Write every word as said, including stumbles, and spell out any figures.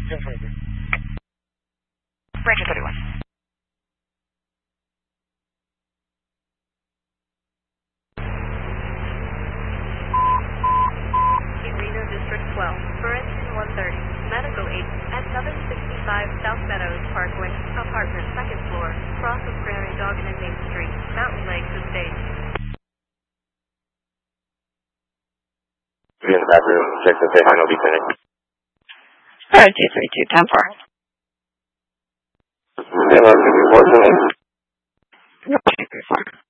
Ranger thirty-one. Reno District twelve, Berenstain one thirty, Medical eight, at seven sixty-five South Meadows Parkway, apartment second floor, cross of Prairie Dog and Main Street, Mountain Lakes Estate. Be in the back room, check the station, I'll be finished. Alright, two three two, ten four. Hello, two three four,